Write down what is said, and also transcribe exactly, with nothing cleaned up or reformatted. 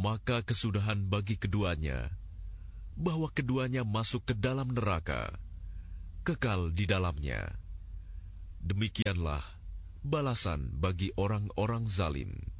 maka kesudahan bagi keduanya, bahwa keduanya masuk ke dalam neraka, kekal di dalamnya. Demikianlah balasan bagi orang-orang zalim.